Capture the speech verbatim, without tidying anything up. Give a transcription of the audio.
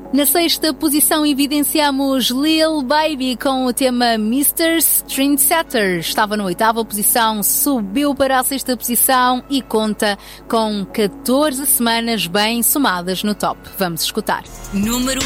Na sexta posição evidenciamos Lil Baby com o tema mister Trendsetter. Estava na oitava posição, subiu para a sexta posição e conta com catorze semanas bem somadas no top. Vamos escutar. Número